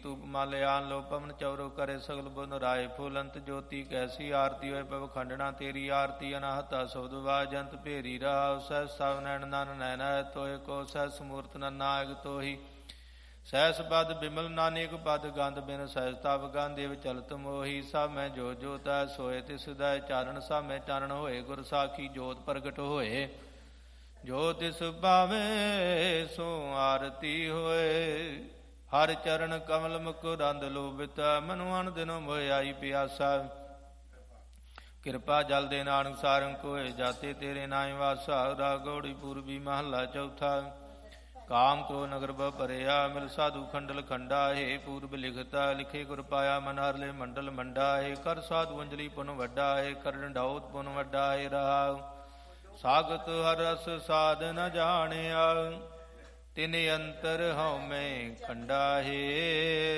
ਤੂਪ ਮਾਲਿਆਨ ਲੋ ਪਵਨ ਚੌਰੋ ਕਰੇ ਸਗਲ ਬੁਨ ਰਾਏ ਫੂਲੰਤ ਜੋਤੀ ਕੈਸੀ ਆਰਤੀ ਹੋਏ ਪਵ ਖੰਡਣਾ ਤੇਰੀ ਆਰਤੀ ਅਨਾਹਤਾ ਸਬਦ ਵਾਜੰਤ ਭੇਰੀ ਰਹਾ ਸਹਿ ਸਭ ਨੈਣ ਨਨ ਨੈਣਾ ਤੋਏ ਕੋ ਸਹਿ ਸਮੂਰਤ ਨਾਇਕ ਤੋਹੀ ਸਹਿਸ ਪਦ ਬਿਮਲ ਨਾਨਕ ਪਦ ਗੰਧ ਬਿਨ ਸਹਿਜ ਤਬ ਗੰਧਿਵ ਚਲਤ ਮੋਹੀ ਸਭ ਮੈਂ ਜੋ ਜੋ ਤੈ ਸੋਏ ਤਿਸ ਦੈ ਚਾਰਨ ਸਭ ਮੈਂ ਚਾਨਣ ਹੋਏ ਗੁਰ ਸਾਖੀ ਜੋਤ ਪ੍ਰਗਟ ਹੋਏ ਜੋ ਤਿਸ ਭਾਵੇ ਸੋ ਆਰਤੀ ਹੋਏ ਹਰ ਚਰਨ ਕਮਲ ਮੁਕੁਰੰਦ ਲੋਭਿਤ ਮਨੁ ਅਨ ਦਿਨੋ ਮੋਇ ਆਈ ਪਿਆਸਾ ਕਿਰਪਾ ਜਲ ਦੇ ਨਾਨਕ ਸਾਰੰਗ ਕੋਏ ਜਾਤੇ ਤੇਰੇ ਨਾਮ ਵਾਸਾ ਰਾਗ ਗੌੜੀ ਪੂਰਬੀ ਮਹੱਲਾ ਚੌਥਾ ਕਾਮ ਕ੍ਰੋ ਨਗਰ ਬ ਭਰਿਆ ਮਿਲ ਸਾਧੂ ਖੰਡਲ ਖੰਡਾ ਹੈ ਪੂਰਬ ਲਿਖਤਾ ਲਿਖੇ ਗੁਰ ਪਾਇਆ ਮਨ ਹਰਲੇ ਮੰਡਲ ਮੰਡਾ ਹੈ ਕਰ ਸਾਧੂ ਅੰਜਲੀ ਪੁਨ ਵੱਡਾ ਹੈ ਕਰ ਡੰਡਾਉਤ ਪੁਨ ਵੱਡਾ ਹੈ ਰਹਾਉ ਸਾਗਤ ਹਰ ਰਸ ਸਾਧ ਨ ਜਾਣਿਆ ਤਿਨ ਅੰਤਰ ਹਉ ਮੈਂ ਖੰਡਾ ਹੈ